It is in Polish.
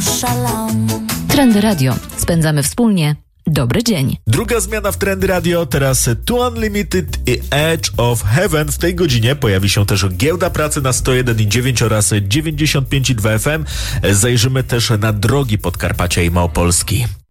oszalał. Trendy Radio. Spędzamy wspólnie dobry dzień. Druga zmiana w Trendy Radio, teraz To Unlimited i Edge of Heaven. W tej godzinie pojawi się też Giełda Pracy na 101,9 oraz 95,2 FM. Zajrzymy też na drogi Podkarpacia i Małopolski.